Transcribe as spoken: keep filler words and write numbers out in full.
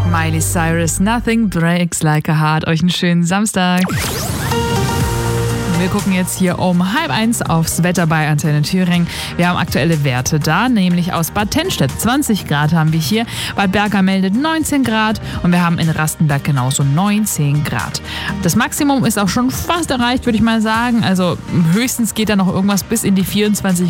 Miley Cyrus, Nothing Breaks Like a Heart. Euch einen schönen Samstag. Wir gucken jetzt hier um halb eins aufs Wetter bei Antenne Thüringen. Wir haben aktuelle Werte da, nämlich aus Bad Tennstedt. zwanzig Grad haben wir hier. Bad Berka meldet neunzehn Grad und wir haben in Rastenberg genauso neunzehn Grad. Das Maximum ist auch schon fast erreicht, würde ich mal sagen. Also höchstens geht da noch irgendwas bis in die vierundzwanzig